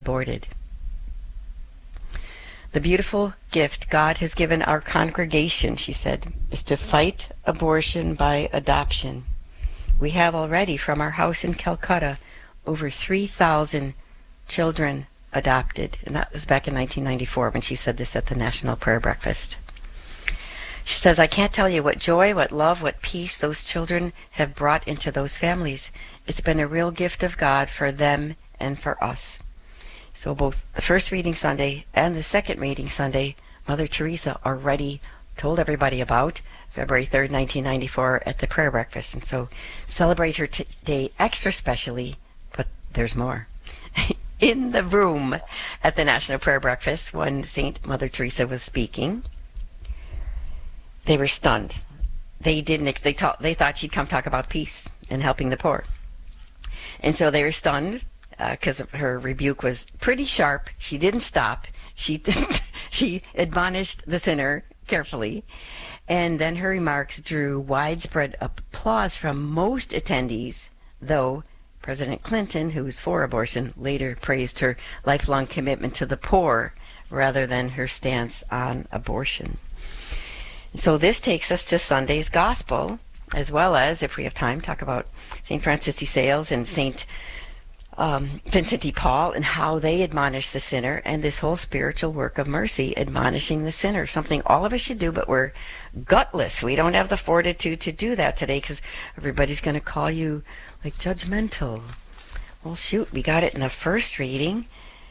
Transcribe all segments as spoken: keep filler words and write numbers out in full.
aborted. The beautiful gift God has given our congregation, she said, is to fight abortion by adoption. We have already, from our house in Calcutta, over three thousand children adopted. And that was back in nineteen ninety-four when she said this at the National Prayer Breakfast. She says, I can't tell you what joy, what love, what peace those children have brought into those families. It's been a real gift of God for them and for us. So both the first reading Sunday and the second reading Sunday, Mother Teresa already told everybody about February third, nineteen ninety-four at the prayer breakfast. And so celebrate her today extra specially, but there's more. In the room at the National Prayer Breakfast when Saint Mother Teresa was speaking, they were stunned. They didn't. They, ta- they thought she'd come talk about peace and helping the poor. And so they were stunned because uh, her rebuke was pretty sharp. She didn't stop. She didn't, she admonished the sinner carefully. And then her remarks drew widespread applause from most attendees, though President Clinton, who was for abortion, later praised her lifelong commitment to the poor rather than her stance on abortion. So this takes us to Sunday's Gospel, as well as, if we have time, talk about Saint Francis de Sales and Saint um, Vincent de Paul and how they admonish the sinner, and this whole spiritual work of mercy, admonishing the sinner, something all of us should do, but we're gutless. We don't have the fortitude to do that today because everybody's going to call you like judgmental. Well, shoot, we got it in the first reading,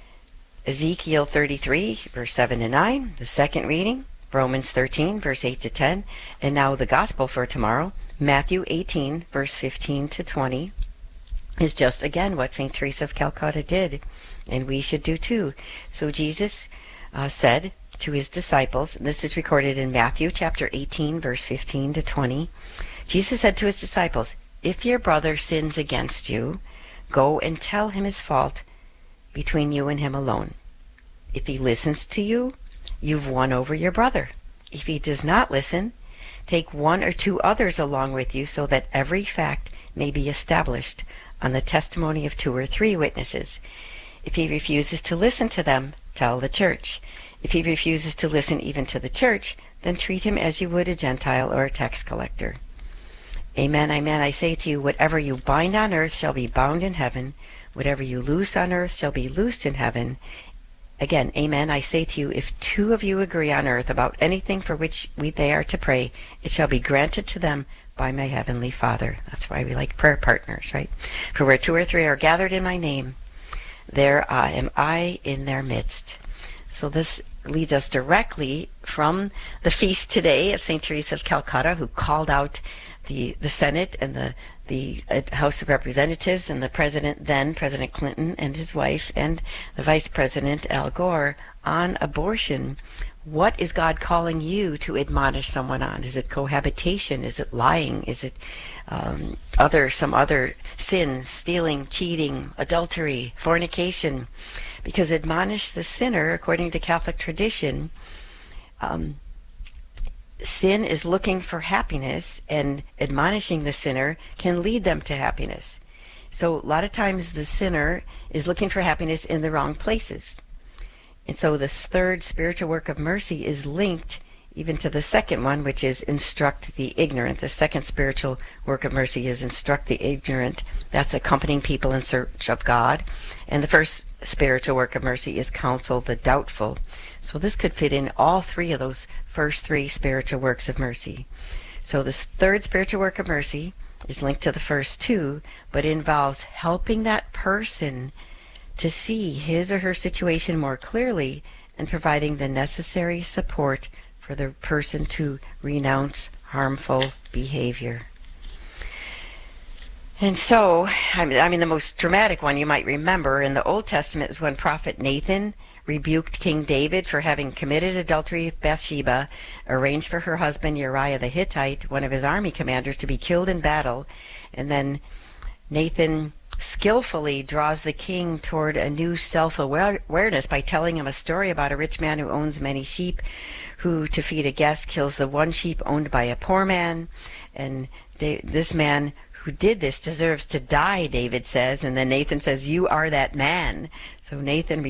Ezekiel thirty-three, verse seven to nine, the second reading, Romans thirteen, verse eight to ten, and now the Gospel for tomorrow, Matthew eighteen, verse fifteen to twenty, is just again what Saint Teresa of Calcutta did, and we should do too. So Jesus uh, said to his disciples, and this is recorded in Matthew chapter eighteen, verse fifteen to twenty, Jesus said to his disciples, if your brother sins against you, go and tell him his fault between you and him alone. If he listens to you, you've won over your brother. If he does not listen, take one or two others along with you so that every fact may be established on the testimony of two or three witnesses. If he refuses to listen to them, tell the church. If he refuses to listen even to the church, then treat him as you would a Gentile or a tax collector. Amen, amen, I say to you, whatever you bind on earth shall be bound in heaven. Whatever you loose on earth shall be loosed in heaven. Again, amen, I say to you, if two of you agree on earth about anything for which we, they are to pray, it shall be granted to them by my heavenly Father. That's why we like prayer partners, right? For where two or three are gathered in my name, there I am I in their midst. So this leads us directly from the feast today of Saint Teresa of Calcutta, who called out the, the Senate and the the House of Representatives and the President then, President Clinton and his wife, and the Vice President Al Gore on abortion. What is God calling you to admonish someone on? Is it cohabitation? Is it lying? Is it um, other some other sins, stealing, cheating, adultery, fornication? Because admonish the sinner, according to Catholic tradition, um, sin is looking for happiness, and admonishing the sinner can lead them to happiness. So a lot of times the sinner is looking for happiness in the wrong places. And so this third spiritual work of mercy is linked even to the second one, which is instruct the ignorant. The second spiritual work of mercy is instruct the ignorant. That's accompanying people in search of God. And the first spiritual work of mercy is counsel the doubtful. So this could fit in all three of those first three spiritual works of mercy. So this third spiritual work of mercy is linked to the first two, but involves helping that person to see his or her situation more clearly and providing the necessary support for the person to renounce harmful behavior. And so, I mean, I mean, the most dramatic one you might remember in the Old Testament is when Prophet Nathan rebuked King David for having committed adultery with Bathsheba, arranged for her husband Uriah the Hittite, one of his army commanders, to be killed in battle, and then Nathan skillfully draws the king toward a new self-awareness by telling him a story about a rich man who owns many sheep, who, to feed a guest, kills the one sheep owned by a poor man. And this man who did this deserves to die, David says. And then Nathan says, you are that man. So Nathan